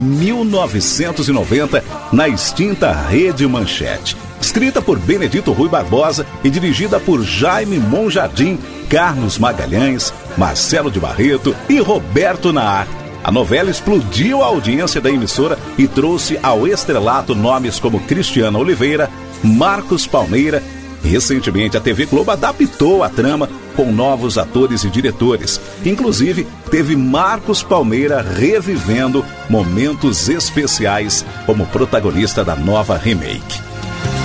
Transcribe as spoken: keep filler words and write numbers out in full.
mil novecentos e noventa, na extinta Rede Manchete. Escrita por Benedito Rui Barbosa e dirigida por Jaime Monjardim, Carlos Magalhães, Marcelo de Barreto e Roberto Naar. A novela explodiu a audiência da emissora e trouxe ao estrelato nomes como Cristiana Oliveira, Marcos Palmeira. Recentemente, a T V Globo adaptou a trama com novos atores e diretores. Inclusive, teve Marcos Palmeira revivendo momentos especiais como protagonista da nova remake.